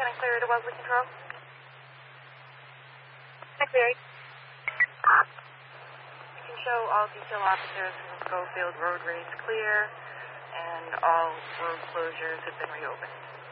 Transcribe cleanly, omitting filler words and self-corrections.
Lieutenant Cleary to Wellesley Control. Hi, Cleary. You can show all detail officers from Schofield Road Race clear, and all road closures have been reopened.